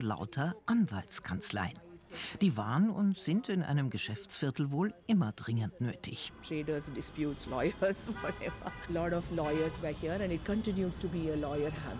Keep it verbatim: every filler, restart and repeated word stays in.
lauter Anwaltskanzleien. Die waren und sind in einem Geschäftsviertel wohl immer dringend nötig. Traders, disputes, lawyers, whatever. A lot of lawyers were here and it continues to be a lawyer hub.